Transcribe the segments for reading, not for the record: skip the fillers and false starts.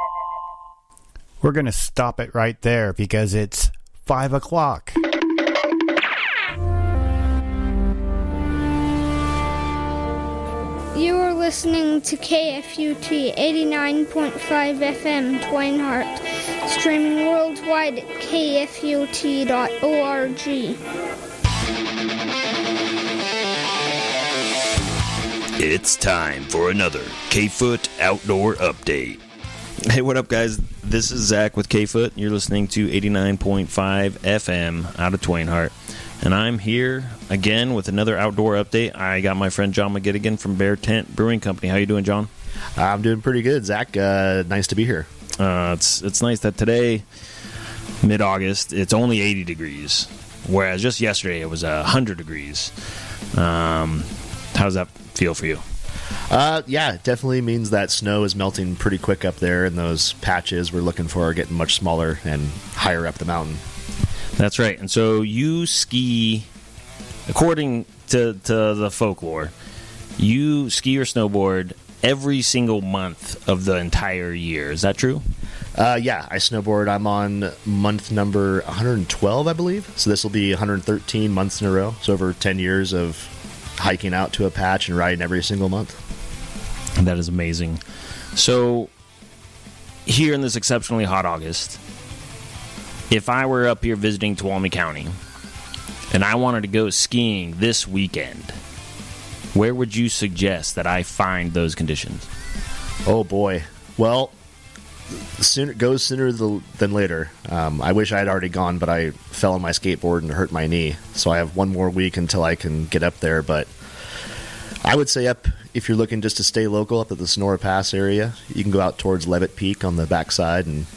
We're going to stop it right there because it's 5 o'clock. You are listening to KFUT 89.5 FM Twinehart, streaming worldwide at kfut.org. It's time for another K-Foot Outdoor Update. Hey, what up, guys? This is Zach with K-Foot. You're listening to 89.5 FM out of Twinehart. And I'm here again with another outdoor update. I got my friend John McGettigan from Bear Tent Brewing Company. How you doing, John? I'm doing pretty good, Zach. Nice to be here. It's nice that today, mid-August, it's only 80 degrees, whereas just yesterday it was 100 degrees. How does that feel for you? Yeah, it definitely means that snow is melting pretty quick up there, and those patches we're looking for are getting much smaller and higher up the mountain. That's right. And so you ski, according to the folklore, you ski or snowboard every single month of the entire year. Is that true? Yeah, I snowboard. I'm on month number 112, I believe. So this will be 113 months in a row. So over 10 years of hiking out to a patch and riding every single month. That is amazing. So here in this exceptionally hot August, if I were up here visiting Tuolumne County and I wanted to go skiing this weekend, where would you suggest that I find those conditions? Oh, boy. Well, sooner than later. I wish I had already gone, but I fell on my skateboard and hurt my knee. So I have one more week until I can get up there. But I would say if you're looking just to stay local, up at the Sonora Pass area, you can go out towards Levitt Peak on the backside and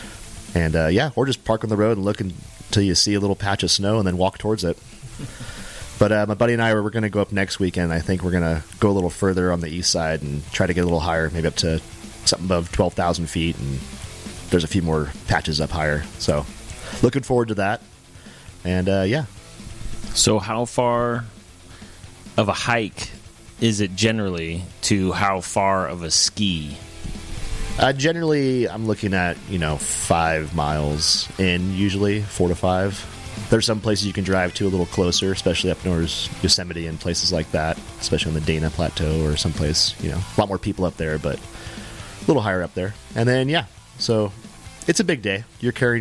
or just park on the road and look until you see a little patch of snow and then walk towards it. But my buddy and I, we're going to go up next weekend. I think we're going to go a little further on the east side and try to get a little higher, maybe up to something above 12,000 feet, and there's a few more patches up higher. So looking forward to that. And, yeah. So how far of a hike is it generally to how far of a ski? Generally, I'm looking at, 5 miles in, usually, 4 to 5. There's some places you can drive to a little closer, especially up north, Yosemite and places like that, especially on the Dana Plateau or someplace, a lot more people up there, but a little higher up there. And then, yeah, so it's a big day. You're carrying